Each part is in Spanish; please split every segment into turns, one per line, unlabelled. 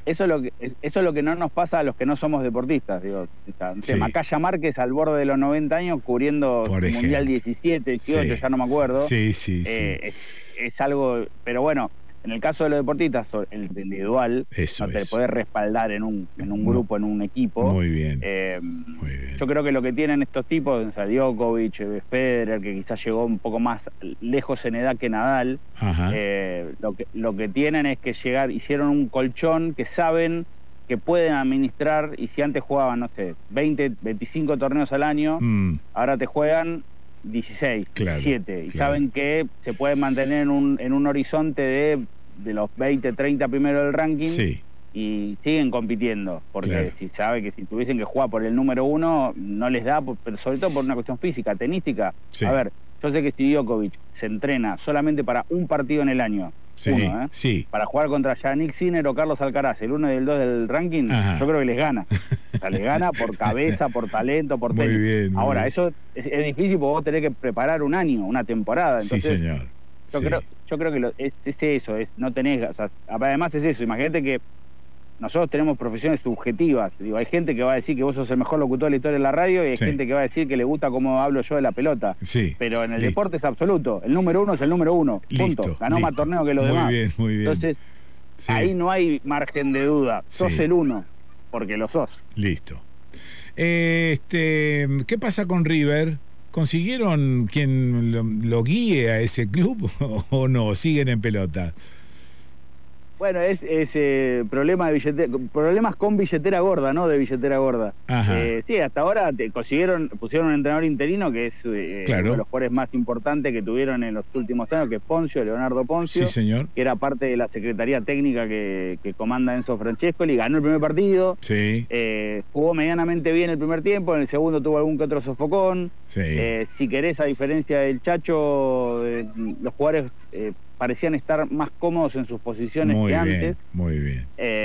eso es lo que no nos pasa a los que no somos deportistas. Digo, Macaya Márquez al borde de los 90 años cubriendo el Mundial 17, 18, ya no me acuerdo.
Sí.
Es algo, pero bueno, en el caso de los deportistas, el individual, no te podés respaldar en un grupo, en un equipo.
Muy bien.
Yo creo que lo que tienen estos tipos, o sea, Djokovic, Federer, que quizás llegó un poco más lejos en edad que Nadal, lo que tienen es que hicieron un colchón que saben que pueden administrar, y si antes jugaban, no sé, 20, 25 torneos al año, ahora te juegan 16, 17, y saben que se pueden mantener en un horizonte de los 20, 30 primeros del ranking, y siguen compitiendo, porque si sabe que si tuviesen que jugar por el número 1, no les da, pero sobre todo por una cuestión física, tenística. A ver, yo sé que si Djokovic se entrena solamente para un partido en el año, para jugar contra Yannick Sinner o Carlos Alcaraz, el 1 y el 2 del ranking, yo creo que les gana. O sea, les gana por cabeza, por talento, por tenis. Ahora, eso es difícil porque vos tenés que preparar un año, una temporada. Entonces,
señor.
Yo creo que es eso, no tenés, o sea, además es eso. Imagínate que nosotros tenemos profesiones subjetivas. Digo, hay gente que va a decir que vos sos el mejor locutor de la historia de la radio, y hay gente que va a decir que le gusta cómo hablo yo de la pelota. Pero en el deporte es absoluto. El número 1 es el número 1. Punto. Ganó más torneos que los demás.
Muy bien.
Entonces, ahí no hay margen de duda. Sos el 1, porque lo sos.
Listo. ¿Qué pasa con River? ¿Consiguieron quien lo guíe a ese club o no? ¿Siguen en pelota?
Bueno, es problema de problemas con billetera gorda, no de billetera gorda. Sí, hasta ahora pusieron un entrenador interino que es uno de los jugadores más importantes que tuvieron en los últimos años, que es Leonardo Ponzio, que era parte de la secretaría técnica que comanda Enzo Francescoli. Ganó el primer partido, jugó medianamente bien el primer tiempo, en el segundo tuvo algún que otro sofocón. Si querés, a diferencia del Chacho, los jugadores parecían estar más cómodos en sus posiciones que antes.
Muy bien.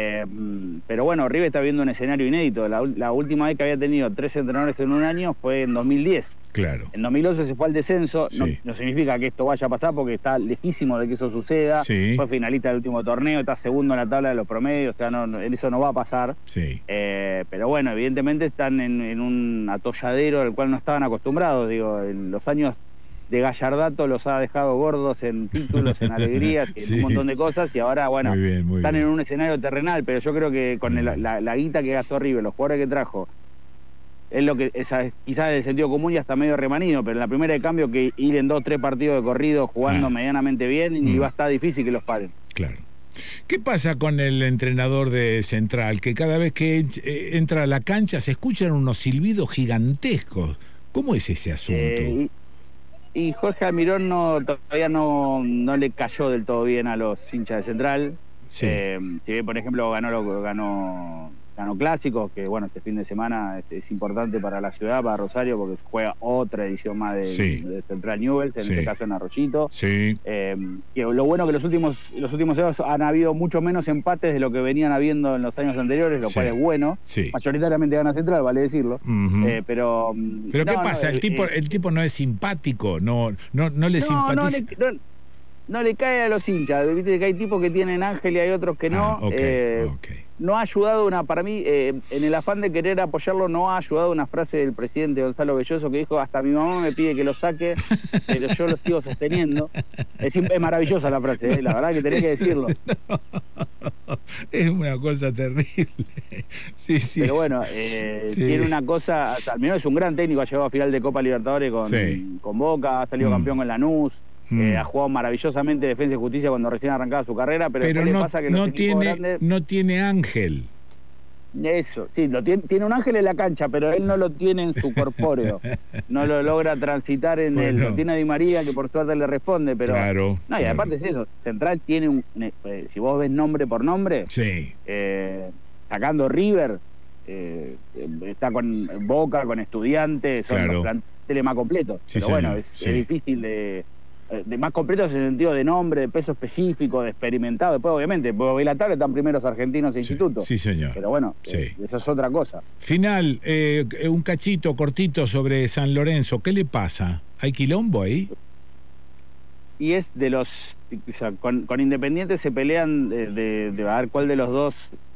Pero bueno, River está viendo un escenario inédito. La última vez que había tenido 3 entrenadores en un año fue en 2010. En 2011 se fue al descenso. No significa que esto vaya a pasar, porque está lejísimo de que eso suceda. Fue finalista del último torneo, está segundo en la tabla de los promedios. O sea, eso no va a pasar. Pero bueno, evidentemente están en un atolladero al cual no estaban acostumbrados. Digo, en los años de Gallardato los ha dejado gordos en títulos, en alegrías, en un montón de cosas, y ahora, bueno, están en un escenario terrenal. Pero yo creo que con la guita que gastó River, los jugadores que trajo, es lo que quizás en el sentido común ya está medio remanido, pero en la primera de cambio, que ir en 2-3 partidos de corrido jugando medianamente bien, y va a estar difícil que los paren.
¿Qué pasa con el entrenador de Central? Que cada vez que entra a la cancha se escuchan unos silbidos gigantescos. ¿Cómo es ese asunto?
Y Jorge Almirón todavía no le cayó del todo bien a los hinchas de Central. Si bien, por ejemplo, ganó Clásicos, que bueno, este fin de semana es importante para la ciudad, para Rosario, porque se juega otra edición más de Central Newell's, en este caso en Arroyito. Que lo bueno que los últimos años han habido mucho menos empates de lo que venían habiendo en los años anteriores, lo cual es bueno. Mayoritariamente gana Central, vale decirlo. Pero
¿qué pasa? El tipo no es simpático, no le simpatiza.
No le cae a los hinchas. Viste que hay tipos que tienen ángel y hay otros que no. No ha ayudado para mí, en el afán de querer apoyarlo, no ha ayudado una frase del presidente Gonzalo Belloso, que dijo: hasta mi mamá me pide que lo saque, pero yo lo sigo sosteniendo. Es maravillosa la frase, la verdad que tenés que decirlo.
Es una cosa terrible.
Pero bueno, tiene una cosa, al menos es un gran técnico, ha llegado a final de Copa Libertadores con Boca, ha salido campeón con Lanús. Ha jugado maravillosamente Defensa y Justicia cuando recién arrancaba su carrera, pero
no,
le pasa que los grandes,
no tiene ángel.
Eso, sí, tiene un ángel en la cancha, pero él no lo tiene en su corpóreo. No lo logra transitar en él. Lo tiene a Di María, que por suerte le responde, pero y aparte es eso, Central tiene si vos ves nombre por nombre, sacando River, está con Boca, con Estudiantes, son los planteles más completos. Pero bueno, es difícil de más completos en el sentido de nombre, de peso específico, de experimentado. Después, obviamente, en la tabla están primeros argentinos e institutos.
Sí, señor.
Pero bueno, eso es otra cosa.
Final, un cachito cortito sobre San Lorenzo. ¿Qué le pasa? ¿Hay quilombo ahí?
Y es de los... O sea, con Independiente se pelean de a ver cuál de los dos